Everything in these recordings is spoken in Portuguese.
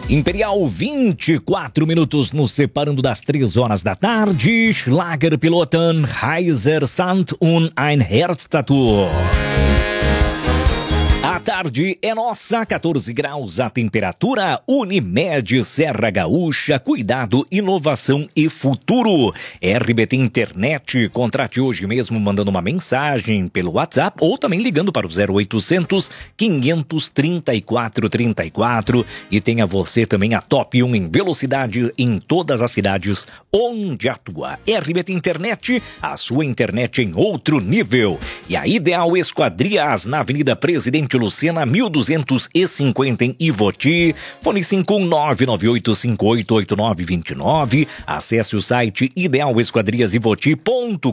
Imperial, 24 minutos nos separando das 3 horas da tarde. Schlagerpiloten, Heiser Sand und ein Herztattoo. A tarde é nossa, 14 graus a temperatura. Unimed Serra Gaúcha, cuidado, inovação e futuro. RBT Internet, contrate hoje mesmo mandando uma mensagem pelo WhatsApp ou também ligando para o 0800 534 34 e tenha você também a top 1 em velocidade em todas as cidades onde atua. RBT Internet, a sua internet em outro nível. E a Ideal Esquadrias na Avenida Presidente Lucena, 1250 em Ivoti, fone 51998588929. Acesse o site idealesquadriasivoti.com.br.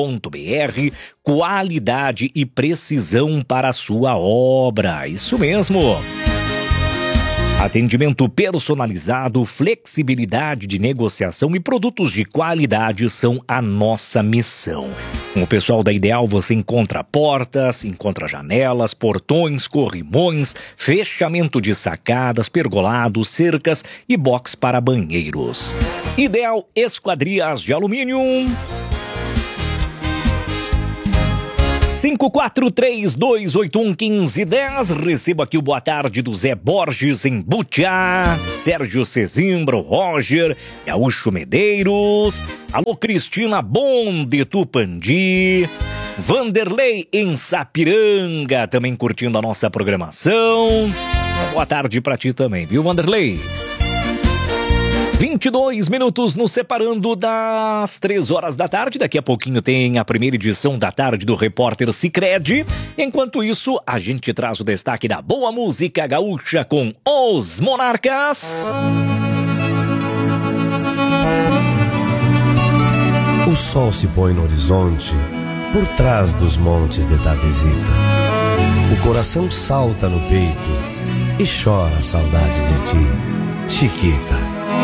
Qualidade e precisão para a sua obra. Isso mesmo. Atendimento personalizado, flexibilidade de negociação e produtos de qualidade são a nossa missão. Com o pessoal da Ideal você encontra portas, encontra janelas, portões, corrimões, fechamento de sacadas, pergolados, cercas e box para banheiros. Ideal Esquadrias de Alumínio. 5432811510. Recebo aqui o boa tarde do Zé Borges em Butiá, Sérgio Cezimbro, Roger, Gaúcho Medeiros. Alô, Cristina Bom de Tupandi. Vanderlei em Sapiranga, também curtindo a nossa programação. Boa tarde pra ti também, viu, Vanderlei? 22 minutos nos separando das 3 horas da tarde. Daqui a pouquinho tem a primeira edição da tarde do Repórter Sicredi. Enquanto isso, a gente traz o destaque da boa música gaúcha com Os Monarcas. O sol se põe no horizonte, por trás dos montes de tardezita. O coração salta no peito e chora saudades de ti, Chiquita.